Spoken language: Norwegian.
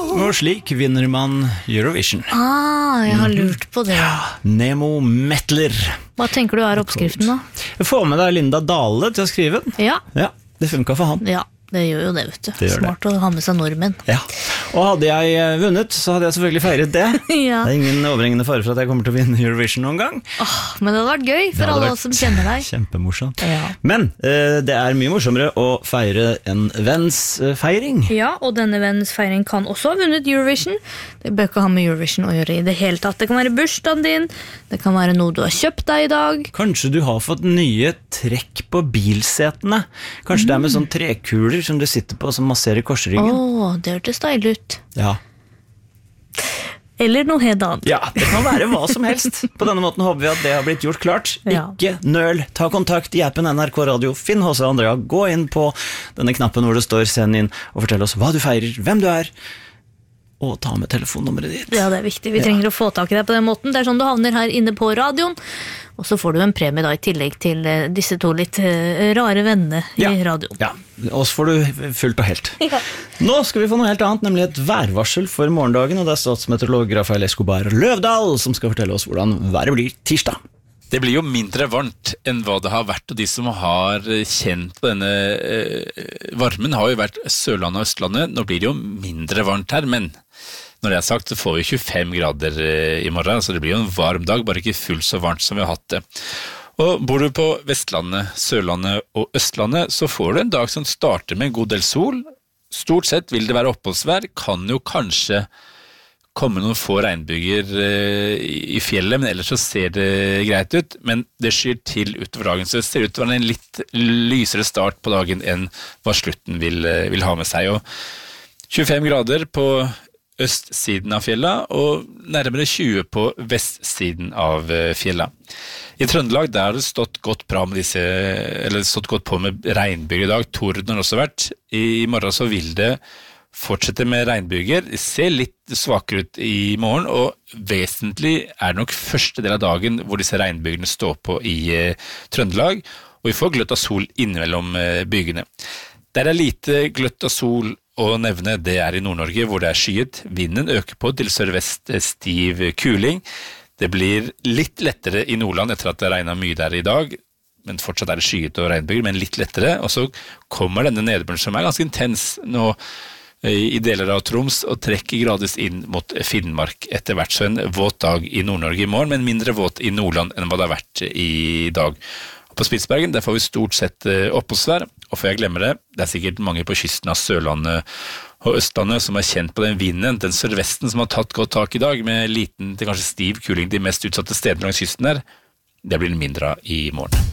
Og slik vinner man Eurovision. Jeg har lurt på det. Nemo Metler. Hva tenker du oppskriften da? Få med deg Linda Dale til å skrive den. Ja, det funket for han. ja. Det gjør jo det, vet du. Det gjør Smart å ha med seg nordmenn. Ja, og hadde jeg vunnet, så hadde jeg selvfølgelig feiret det. Ja. Det ingen overhengende fare for at jeg kommer til å vinne Eurovision noen gang. Men det hadde vært gøy for alle oss som kjenner deg. Kjempemorsomt. Ja. Men det er mye morsommere å feire en venns feiring. Ja, og denne vennens feiring kan også ha vunnet Eurovision. Det bør ikke ha med Eurovision å gjøre i det hele tatt. Det kan være bursdagen din, det kan være noe du har kjøpt deg i dag. Kanskje du har fått nye trekk på bilsetene. Kanskje det er med sånn trekuler som du sitter på som masserer korsryggen. Det hørtes deilig ut. Ja. Eller noe helt annet. Ja, det kan være hva som helst. På denne måten håper vi at det har blitt gjort klart. Ja. Ikke nøl, ta kontakt i appen NRK Radio, finn H.C. Andrea, gå inn på denne knappen hvor det står send inn, og fortell oss hva du feirer, hvem du er, og ta med telefonnummeret ditt. Ja, det er viktig. Vi trenger å få tak i deg på den måten. Det er sånn du havner her inne på radioen, og så får du en premie da i tillegg til disse to litt rare vennene i radioen. Ja, oss får du fullt og helt. Ja. Nå skal vi få noe helt annet, nemlig et værvarsel for morgendagen, og det er statsmeteorolog Rafael Escobar Løvdahl som skal fortelle oss hvordan været blir tirsdag. Det blir jo mindre varmt enn hva det har vært, og de som har kjent på denne varmen har jo vært Sørlandet og Østlandet. Nå blir det jo mindre varmt her, men når det er sagt så får vi 25 grader i morgen, så det blir jo en varm dag, bare ikke fullt så varmt som vi har hatt det. Og bor du på Vestlandet, Sørlandet og Østlandet, så får du en dag som starter med en god del sol. Stort sett vil det være oppholdsvær, kan jo kanskje komme noen få regnbyger i fjellet, men ellers så ser det greit ut, men det skyr til utover dagen, så det ser ut til å være en litt lysere start på dagen enn hva slutten vil ha med seg. Og 25 grader på østsiden av fjella, og nærmere 20 på vestsiden av fjella. I Trøndelag der har det stått godt på med regnbyger i dag, torden har også vært. I morgen så vil det fortsette med regnbyger. Det ser litt svakere ut i morgen, og vesentlig er det nok første del av dagen hvor disse regnbygene står på i Trøndelag, og vi får gløtt av sol innimellom bygene. Der er lite gløtt av sol å nevne, det er i Nord-Norge hvor det er skyet. Vinden øker på til sørvest stiv kuling. Det blir litt lettere i Nordland etter at det regnet mye der i dag, men fortsatt er det skyet og regnbyger, men litt lettere. Og så kommer denne nedbøren som er ganske intens nå i deler av Troms og trekker gradvis inn mot Finnmark etter hvert. Så en våt dag i Nord-Norge i morgen, men mindre våt i Nordland enn hva det har vært i dag. Og på Spitsbergen der får vi stort sett oppholdsvær, og før jeg glemmer det, det er sikkert mange på kysten av Sørlandet og Østlandet som har kjent på den vinden, den sørvesten som har tatt godt tak i dag, med liten til kanskje stiv kuling de mest utsatte stedene langs kysten der. Det blir mindre i morgen.